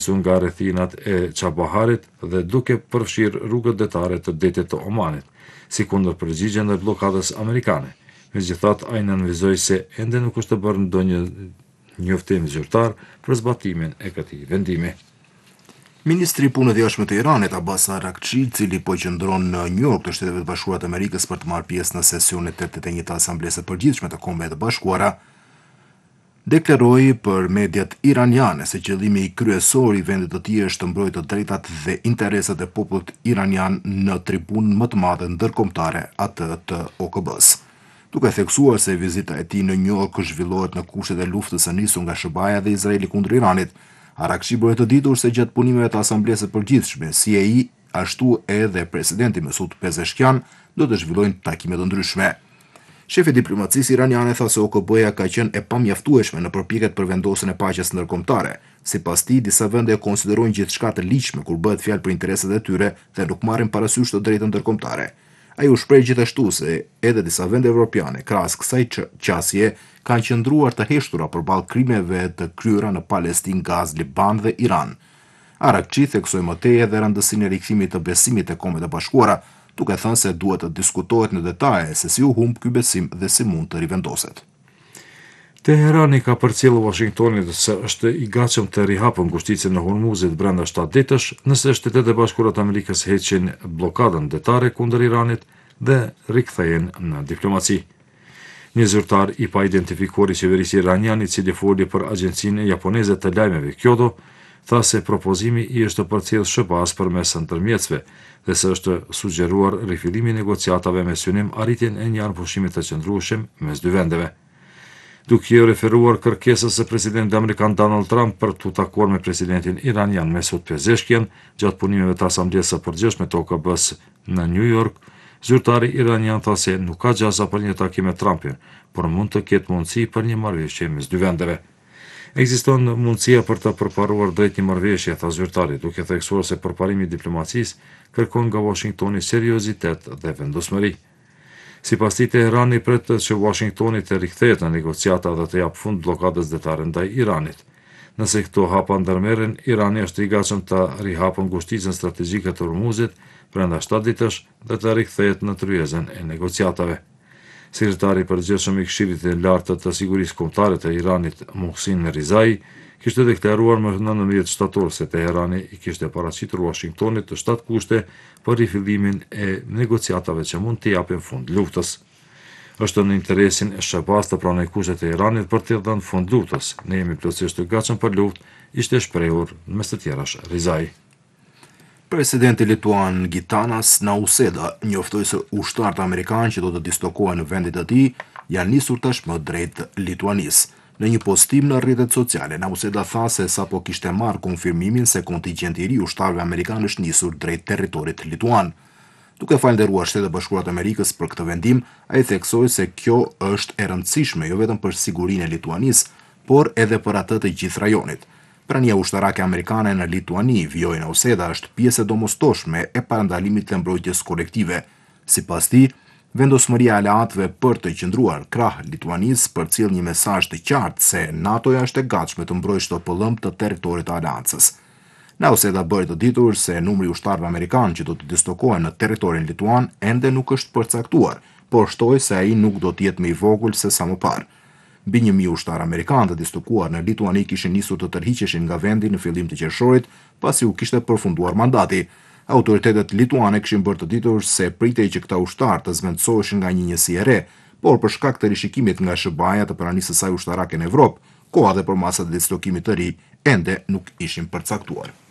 nga rrethinat e Çabaharit dhe duke përfshirë rrugët detare të detit të Omanit, si kundër përgjigje ndër blokadës amerikane. Megjithatë, ai nënvizoi se ende nuk është bërë ndonjë njoftim zyrtar për zbatimin e këtij vendimi. Ministri i Punëve të Jashtme të Iranit, Abbas Araghchi, i cili po qëndron në New York të Shtetet e Bashkuara të Amerikës për të marrë pjesë në sesionin e 81 të Asamblesë së Përgjithshme të Kombeve të Bashkuara, deklaroi për mediat iraniane se qëllimi kryesor i vendit të tij është të mbrojë të drejtat dhe interesat e popullit iranian në tribunën më të madhe ndërkombëtare, atë të OKB-s. Duke theksuar se vizita e tij në New York zhvillohet në kushtet e luftës së nisur nga SBA dhe Izraeli kundër Iranit, Araghchi bëri të ditur se gjatë punimeve të Asamblesë së Përgjithshme, si ai, ashtu edhe presidenti Mesud Pezeshkian do të zhvillojnë takime të ndryshme. Shefi i diplomacisë iraniane tha se OKB-ja ka qenë e pamjaftueshme në përpjekjet për vendosjen e paqes ndërkombëtare. Sipas tij, disa vende e konsiderojnë gjithçka të ligjshme kur bëhet fjalë për interesat e tyre dhe nuk marrin parasysh të drejtën ndërkombëtare. Ai u shpreh gjithashtu se edhe disa vende evropiane, krahas kësaj qasje, kanë qëndruar të heshtura përballë krimeve të kryera në Palestinë, Gazë, Liban dhe Iran. Araghchi theksoi më tej edhe rëndësinë e rikthimit të besimit te Kombet e Bashkuara, duke thënë se duhet të diskutohet në detaje se si u humb ky besim dhe si mund të rivendoset. Teherani ka përcjellë Washingtonit se është i gatshëm të rihapë ngushticën në Hormuzit brenda 7 ditësh, nëse Shtetet e Bashkuara të Amerikës heqin blokadën detare kundër Iranit dhe rikthehen në diplomaci. Një zyrtar i pa identifikuar i qeverisë iraniane, i cili foli për Agjencinë Japoneze të Lajmeve Kyoto, tha se propozimi i është përcjellë SBA-s përmes ndërmjetësve dhe se është sugjeruar rifillimi i negociatave me synim arritjen e një armpushimi të qëndrueshëm mes dy vendeve. Duke i referuar kërkesës së presidentit amerikan Donald Trump për të takuar me presidentin iranian Mesud Pezeshkian gjatë punimeve të Asamblesë së Përgjithshme të OKB-s në New York, zyrtari iranian tha se nuk ka gjasa për një takim me Trumpin, por mund të ketë mundësi për një marrëveshje mes dy vendeve. Ekziston mundësia për të përparuar drejt një marrëveshje, tha zyrtari, duke theksuar se përparimi i diplomacisë kërkon nga Washingtoni seriozitet dhe vendosmëri. Sipas tij, Teherani pret që Washingtoni të rikthehet në negociata dhe të japë fund blokadës detare ndaj Iranit. Nëse këto hapa ndërmerren, Irani është i gatshëm të rihapë ngushticën strategjike të Hormuzit brenda 7 ditësh dhe të rikthehet në tryezën e negociatave. Sekretari i përgjithshëm i Këshillit të Lartë të Sigurisë Kombëtare të Iranit, Mohsin Rizai, kishte deklaruar më 19 shtator se Teherani i kishte paraqitur Washingtonit të 7 kushte për rifillimin e negociatave që mund të japin fund luftës. Është në interesin e SBA-s të pranojë kushtet e Iranit për të dhënë fund luftës. Ne jemi plotësisht të gatshëm për luftë, ishte shprehur mes të tjerash Rizai. Presidenti lituan Gitanas Nausėda njoftoi se ushtarët amerikanë që do të dislokohen në vendit e tij janë nisur tashmë drejt Lituanisë. Në një postim në rrjetet sociale, Nausėda tha se sapo kishte marrë konfirmimin se kontingjenti i ri ushtarëve amerikanë është nisur drejt territorit lituan. Duke falënderuar Shtetet e Bashkuara të Amerikës për këtë vendim, ai theksoi se kjo është e rëndësishme jo vetëm për sigurinë e Lituanisë, por edhe për atë të gjithë rajonit. Prania ushtarake amerikane në Lituani, vjoi Nausėda, është pjesë e domosdoshme e parandalimit të mbrojtjes kolektive. Sipas tij, vendosmëria e aleatëve për të qëndruar krah Lituanisë përcjell një mesazh të qartë se NATO-ja është e gatshme të mbrojë çdo pëllëm të territorit të aleancës. Nausėda bëri të ditur se numri i ushtarëve amerikanë që do të dislokohen në territorin lituan ende nuk është përcaktuar, por shtoi se ai nuk do të jetë më i vogël se sa më parë. Mbi 1000 ushtarë amerikanë të dislokuar në Lituani kishin nisur të tërhiqeshin nga vendi në fillim të qershorit, pasi u kishte përfunduar mandati. Autoritetet lituane kishin bërë të ditur se pritej që këta ushtarë të zvendosoheshin nga një njësi e re, por për shkak të rishikimit nga SBA-ja të pranisë së saj ushtarake në Evropë, koha dhe përmasat e dislokimit të ri ende nuk ishin përcaktuar.